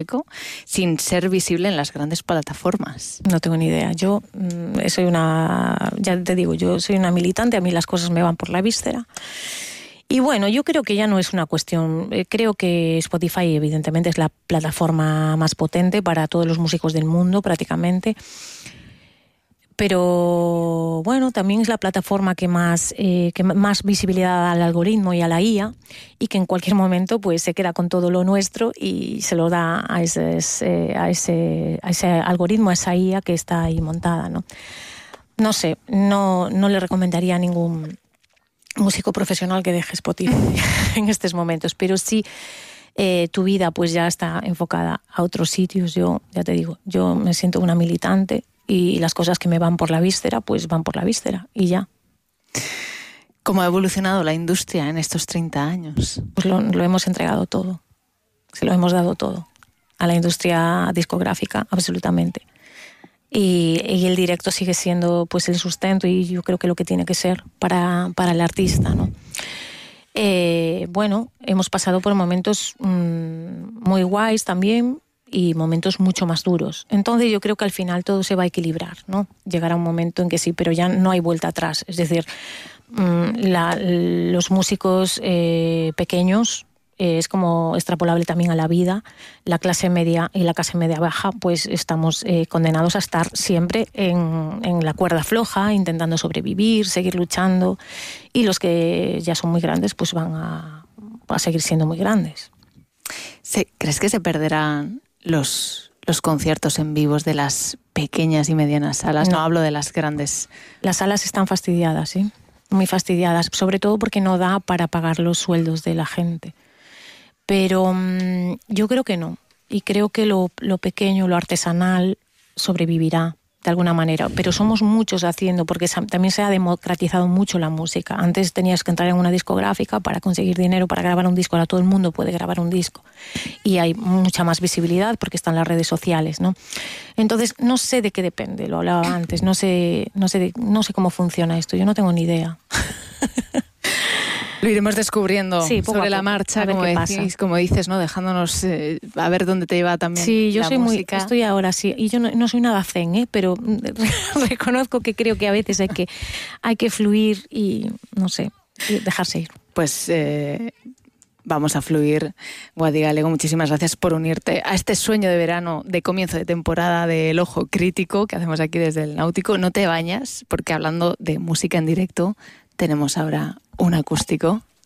disco sin ser visible en las grandes plataformas? No tengo ni idea. Yo soy ya te digo, yo soy una militante, a mí las cosas me van por la víscera. Y bueno, yo creo que ya no es una cuestión, creo que Spotify evidentemente es la plataforma más potente para todos los músicos del mundo prácticamente. Pero bueno, también es la plataforma que más visibilidad da al algoritmo y a la IA, y que en cualquier momento pues se queda con todo lo nuestro y se lo da a ese algoritmo, a esa IA que está ahí montada, ¿no? No sé, no le recomendaría a ningún músico profesional que deje Spotify en estos momentos, pero sí tu vida pues ya está enfocada a otros sitios. Yo ya te digo, yo me siento una militante y las cosas que me van por la víscera, pues van por la víscera y ya. ¿Cómo ha evolucionado la industria en estos 30 años? Pues lo hemos entregado todo, se lo hemos dado todo a la industria discográfica, absolutamente. Y el directo sigue siendo pues el sustento, y yo creo que lo que tiene que ser para el artista, ¿no? Bueno, hemos pasado por momentos muy guays también, y momentos mucho más duros. Entonces yo creo que al final todo se va a equilibrar, ¿no? Llegará un momento en que sí, pero ya no hay vuelta atrás. Es decir, los músicos pequeños, es como extrapolable también a la vida. La clase media y la clase media baja, pues estamos condenados a estar siempre en la cuerda floja, intentando sobrevivir, seguir luchando, y los que ya son muy grandes pues van a seguir siendo muy grandes. ¿Crees que se perderán los conciertos en vivos de las pequeñas y medianas salas? No hablo de las grandes. Las salas están fastidiadas, ¿sí? Muy fastidiadas, sobre todo porque no da para pagar los sueldos de la gente. Pero yo creo que no. Y creo que lo pequeño, lo artesanal, sobrevivirá de alguna manera. Pero somos muchos haciendo, porque también se ha democratizado mucho la música. Antes tenías que entrar en una discográfica para conseguir dinero para grabar un disco. Ahora todo el mundo puede grabar un disco. Y hay mucha más visibilidad porque están las redes sociales, ¿no? Entonces, no sé de qué depende, lo hablaba antes. No sé cómo funciona esto. Yo no tengo ni idea. Lo iremos descubriendo sobre la marcha, como dices, ¿no? Dejándonos a ver dónde te lleva también la música. Estoy ahora, sí, y yo no soy nada zen, pero reconozco que creo que a veces hay que fluir y, no sé, y dejarse ir. Pues vamos a fluir. Guadi Galego, muchísimas gracias por unirte a este sueño de verano, de comienzo de temporada del Ojo Crítico que hacemos aquí desde el Náutico. No te bañas, porque hablando de música en directo, tenemos ahora un acústico